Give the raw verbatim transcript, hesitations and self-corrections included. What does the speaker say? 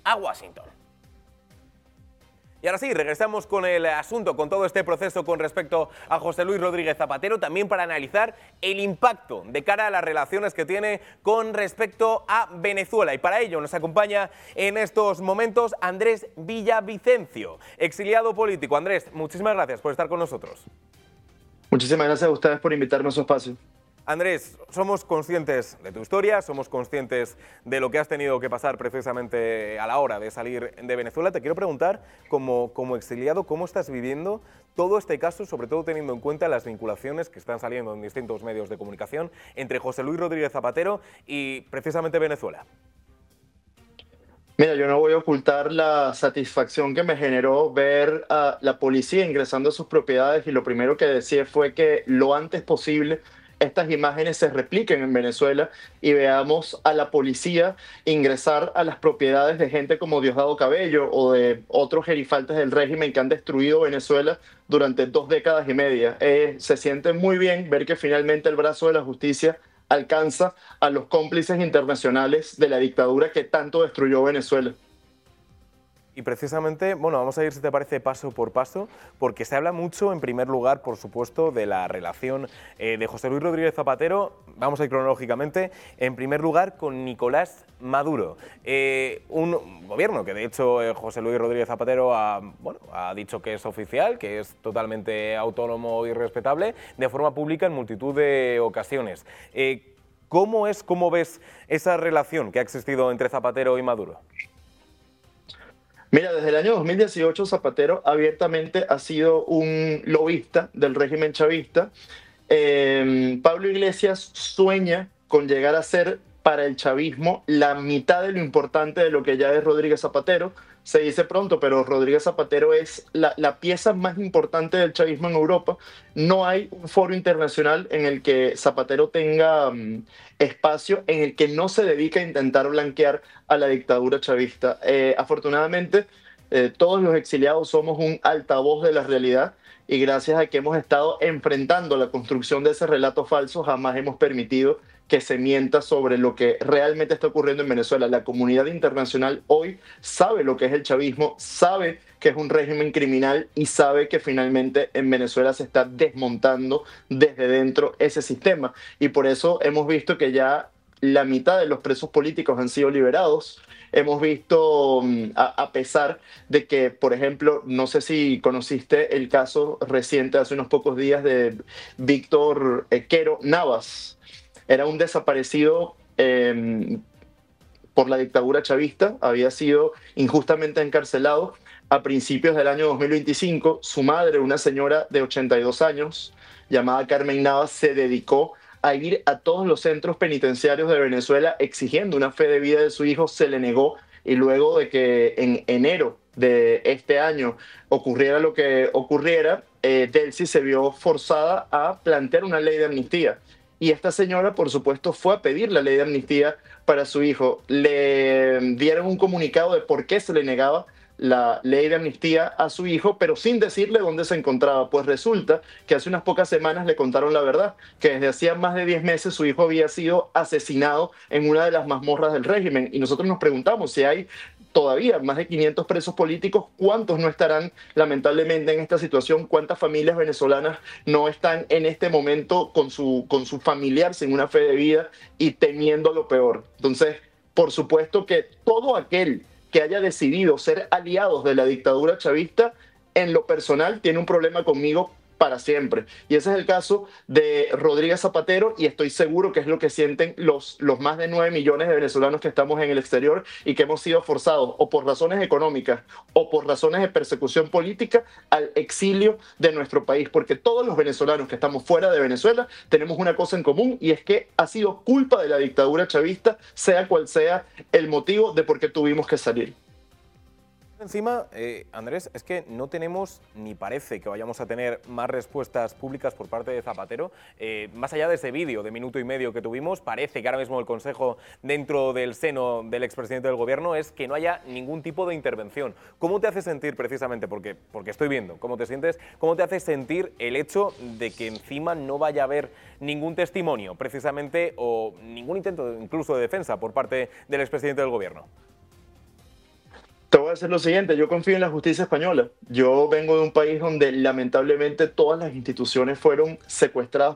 a Washington. Y ahora sí, regresamos con el asunto, con todo este proceso con respecto a José Luis Rodríguez Zapatero, también para analizar el impacto de cara a las relaciones que tiene con respecto a Venezuela. Y para ello nos acompaña en estos momentos Andrés Villavicencio, exiliado político. Andrés, muchísimas gracias por estar con nosotros. Muchísimas gracias a ustedes por invitarme a su espacio. Andrés, somos conscientes de tu historia, somos conscientes de lo que has tenido que pasar precisamente a la hora de salir de Venezuela. Te quiero preguntar, como, como exiliado, ¿cómo estás viviendo todo este caso, sobre todo teniendo en cuenta las vinculaciones que están saliendo en distintos medios de comunicación entre José Luis Rodríguez Zapatero y precisamente Venezuela? Mira, yo no voy a ocultar la satisfacción que me generó ver a la policía ingresando a sus propiedades, y lo primero que decía fue que lo antes posible estas imágenes se repliquen en Venezuela y veamos a la policía ingresar a las propiedades de gente como Diosdado Cabello o de otros gerifaltes del régimen que han destruido Venezuela durante dos décadas y media. Eh, se siente muy bien ver que finalmente el brazo de la justicia alcanza a los cómplices internacionales de la dictadura que tanto destruyó Venezuela. Y precisamente, bueno, vamos a ir, si te parece, paso por paso, porque se habla mucho, en primer lugar, por supuesto, de la relación eh, de José Luis Rodríguez Zapatero, vamos a ir cronológicamente, en primer lugar, con Nicolás Maduro. Eh, un gobierno que, de hecho, eh, José Luis Rodríguez Zapatero ha, bueno, ha dicho que es oficial, que es totalmente autónomo y respetable, de forma pública en multitud de ocasiones. Eh, ¿Cómo es, cómo ves esa relación que ha existido entre Zapatero y Maduro? Mira, desde el año dos mil dieciocho Zapatero abiertamente ha sido un lobista del régimen chavista. Eh, Pablo Iglesias sueña con llegar a ser para el chavismo la mitad de lo importante de lo que ya es Rodríguez Zapatero. Se dice pronto, pero Rodríguez Zapatero es la, la pieza más importante del chavismo en Europa. No hay un foro internacional en el que Zapatero tenga um, espacio, en el que no se dedique a intentar blanquear a la dictadura chavista. Eh, afortunadamente, eh, todos los exiliados somos un altavoz de la realidad, y gracias a que hemos estado enfrentando la construcción de ese relato falso, jamás hemos permitido que se mienta sobre lo que realmente está ocurriendo en Venezuela. La comunidad internacional hoy sabe lo que es el chavismo, sabe que es un régimen criminal y sabe que finalmente en Venezuela se está desmontando desde dentro ese sistema. Y por eso hemos visto que ya la mitad de los presos políticos han sido liberados. Hemos visto, a, a pesar de que, por ejemplo, no sé si conociste el caso reciente hace unos pocos días de Víctor Quero Navas. Era un desaparecido eh, por la dictadura chavista, había sido injustamente encarcelado a principios del año dos mil veinticinco. Su madre, una señora de ochenta y dos años, llamada Carmen Navas, se dedicó a ir a todos los centros penitenciarios de Venezuela exigiendo una fe de vida de su hijo. Se le negó, y luego de que en enero de este año ocurriera lo que ocurriera, eh, Delcy se vio forzada a plantear una ley de amnistía. Y esta señora, por supuesto, fue a pedir la ley de amnistía para su hijo. Le dieron un comunicado de por qué se le negaba la ley de amnistía a su hijo, pero sin decirle dónde se encontraba. Pues resulta que hace unas pocas semanas le contaron la verdad, que desde hacía más de diez meses su hijo había sido asesinado en una de las mazmorras del régimen. Y nosotros nos preguntamos si hay todavía más de quinientos presos políticos, ¿cuántos no estarán lamentablemente en esta situación? ¿Cuántas familias venezolanas no están en este momento con su, con su familiar sin una fe de vida y temiendo lo peor? Entonces, por supuesto que todo aquel que haya decidido ser aliados de la dictadura chavista, en lo personal tiene un problema conmigo para siempre. Y ese es el caso de Rodríguez Zapatero, y estoy seguro que es lo que sienten los, los más de nueve millones de venezolanos que estamos en el exterior y que hemos sido forzados, o por razones económicas o por razones de persecución política, al exilio de nuestro país. Porque todos los venezolanos que estamos fuera de Venezuela tenemos una cosa en común, y es que ha sido culpa de la dictadura chavista, sea cual sea el motivo de por qué tuvimos que salir. Encima, eh, Andrés, es que no tenemos, ni parece que vayamos a tener más respuestas públicas por parte de Zapatero. Eh, más allá de ese vídeo de minuto y medio que tuvimos, parece que ahora mismo el Consejo, dentro del seno del expresidente del Gobierno, es que no haya ningún tipo de intervención. ¿Cómo te hace sentir precisamente, porque, porque estoy viendo cómo te sientes, cómo te hace sentir el hecho de que encima no vaya a haber ningún testimonio, precisamente, o ningún intento incluso de defensa por parte del expresidente del Gobierno? Te voy a decir lo siguiente, yo confío en la justicia española. Yo vengo de un país donde lamentablemente todas las instituciones fueron secuestradas